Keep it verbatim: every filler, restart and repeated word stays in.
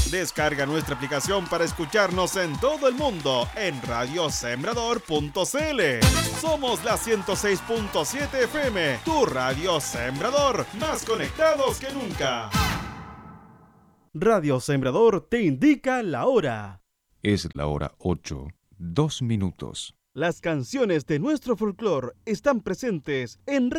Descarga nuestra aplicación para escucharnos en todo el mundo en radio sembrador punto c l. Somos la ciento seis punto siete F M, tu radio Sembrador, más conectados que nunca. Radio Sembrador te indica la hora. Es la hora ocho, dos minutos. Las canciones de nuestro folclore están presentes en